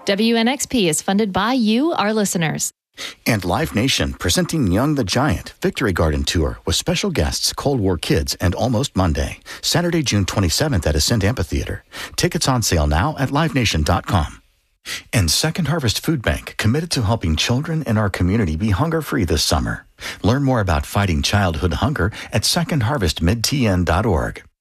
WNXP is funded by you, our listeners. And Live Nation presenting Young the Giant Victory Garden Tour with special guests Cold War Kids and Almost Monday, Saturday, June 27th at Ascent Amphitheater. Tickets on sale now at livenation.com. And Second Harvest Food Bank, committed to helping children in our community be hunger-free this summer. Learn more about fighting childhood hunger at secondharvestmidtn.org.